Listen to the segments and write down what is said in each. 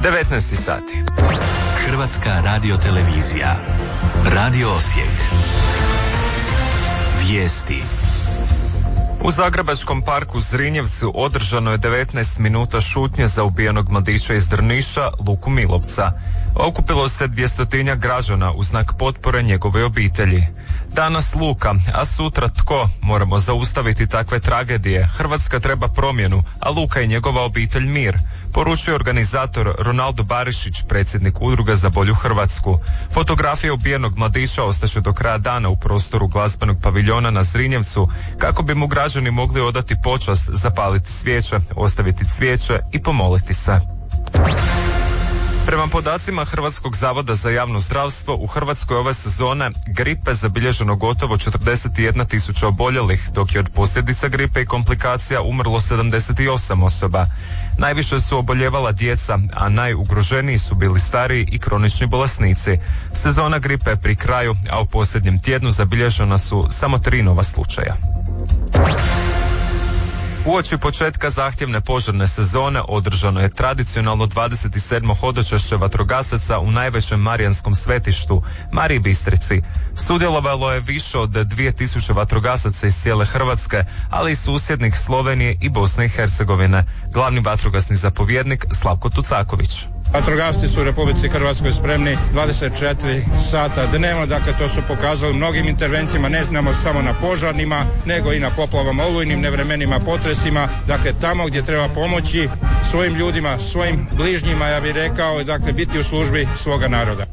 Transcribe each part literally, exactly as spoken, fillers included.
devetnaest sati. Hrvatska radiotelevizija. Radio Osijek. Vijesti. U Zagrebačkom parku Zrinjevcu održano je devetnaest minuta šutnje za ubijenog mladića iz Drniša, Luku Milovca. Okupilo se dvjestotinjak građana u znak potpore njegove obitelji. Danas Luka, a sutra tko? Moramo zaustaviti takve tragedije. Hrvatska treba promjenu, a Luka i njegova obitelj mir, poručuje organizator Ronaldo Barišić, predsjednik Udruga za bolju Hrvatsku. Fotografije ubijenog mladića ostaće do kraja dana u prostoru glazbenog paviljona na Zrinjevcu, kako bi mu građani mogli odati počast, zapaliti svijeće, ostaviti cvijeće i pomoliti se. Prema podacima Hrvatskog zavoda za javno zdravstvo, u Hrvatskoj ove sezone gripe zabilježeno gotovo četrdeset jedna tisuća oboljelih, dok je od posljedica gripe i komplikacija umrlo sedamdeset osam osoba. Najviše su oboljevala djeca, a najugroženiji su bili stariji i kronični bolesnici. Sezona gripe je pri kraju, a u posljednjem tjednu zabilježena su samo tri nova slučaja. Uoči početka zahtjevne požarne sezone održano je tradicionalno dvadeset sedmo hodočašće vatrogasaca u najvećem marijanskom svetištu, Mariji Bistrici. Sudjelovalo je više od dvije tisuće vatrogasaca iz cijele Hrvatske, ali i susjednih Slovenije i Bosne i Hercegovine. Glavni vatrogasni zapovjednik Slavko Tucaković. Vatrogasci su u Republici Hrvatskoj spremni dvadeset četiri sata dnevno, dakle to su pokazali mnogim intervencijama, ne znamo samo na požarnima, nego i na poplavama, olujnim nevremenima, potresima, dakle tamo gdje treba pomoći svojim ljudima, svojim bližnjima, ja bih rekao, dakle biti u službi svoga naroda.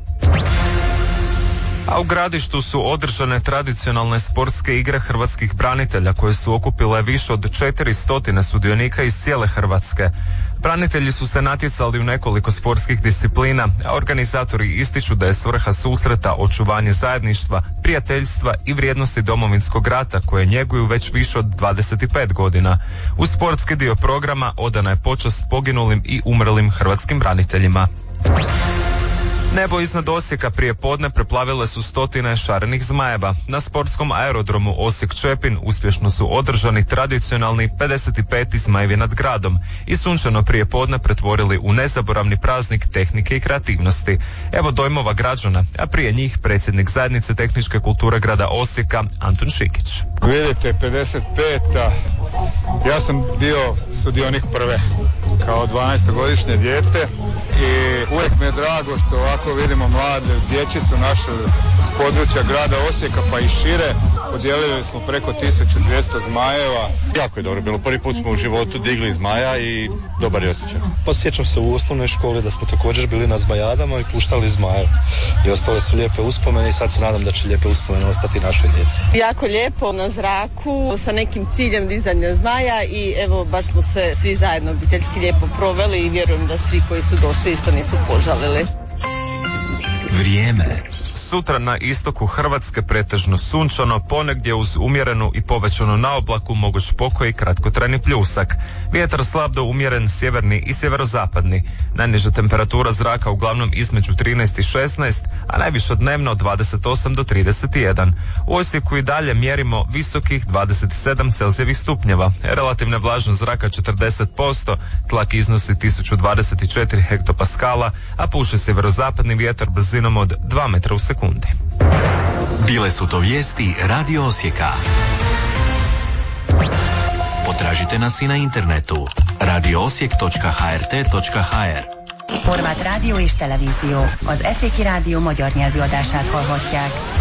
A u Gradištu su održane tradicionalne sportske igre hrvatskih branitelja koje su okupile više od četiristo sudionika iz cijele Hrvatske. Branitelji su se natjecali u nekoliko sportskih disciplina, a organizatori ističu da je svrha susreta očuvanje zajedništva, prijateljstva i vrijednosti Domovinskog rata koje njeguju već više od dvadeset pet godina. U sportski dio programa odana je počast poginulim i umrlim hrvatskim braniteljima. Nebo iznad Osijeka prije podne preplavile su stotine šarenih zmajeva. Na sportskom aerodromu Osijek-Čepin uspješno su održani tradicionalni pedeset peti zmajevi nad gradom i sunčano prije podne pretvorili u nezaboravni praznik tehnike i kreativnosti. Evo dojmova građana, a prije njih predsjednik zajednice tehničke kulture grada Osijeka Antun Šikić. Vidite, pedeset peta Ja sam bio sudionik prve kao dvanaestogodišnje dijete i uvijek mi je drago što ovako vidimo mlade dječicu naše s područja grada Osijeka pa i šire. Podijelili smo preko tisuću dvjesto zmajeva. Jako je dobro bilo. Prvi put smo u životu digli zmaja i dobar je osjećaj. Posjećam se u osnovnoj školi da smo također bili na zmajadama i puštali zmaje. I ostale su lijepe uspomene i sad se nadam da će lijepe uspomene ostati našoj djeci. Jako lijepo na zraku sa nekim ciljem dizanja zmaja i evo baš smo se svi zajedno obiteljski lijepo proveli i vjerujem da svi koji su došli isto nisu požalili. Vrijeme. Sutra na istoku Hrvatske pretežno sunčano, ponegdje uz umjerenu i povećanu naoblaku moguć pokoj i kratkotrajni pljusak. Vjetar slab do umjeren sjeverni i sjeverozapadni. Najniža temperatura zraka uglavnom između trinaest i šesnaest, a najviše dnevno dvadeset osam do trideset jedan. U Osijeku i dalje mjerimo visokih dvadeset sedam Celzijevih stupnjeva. Relativna vlažnost zraka četrdeset posto, tlak iznosi tisuću dvadeset četiri hektopaskala, a puše sjeverozapadni vjetar brzinom od dva metra u sekundi. Bile su to vijesti Radio Osijeka. Potražite nas i na internetu radio osijek točka h r t točka h r. Horvát rádió és televízió. Az Eszéki Rádió magyar nyelvű adását hallhatják.